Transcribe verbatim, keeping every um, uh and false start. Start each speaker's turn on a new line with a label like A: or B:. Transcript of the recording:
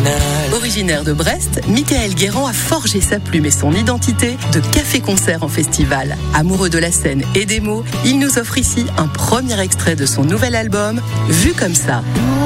A: original.
B: Originaire de Brest, Michael Guérand a forgé sa plume et son identité de café-concert en festival. Amoureux de la scène et des mots, il nous offre ici un premier extrait de son nouvel album, Vu comme ça.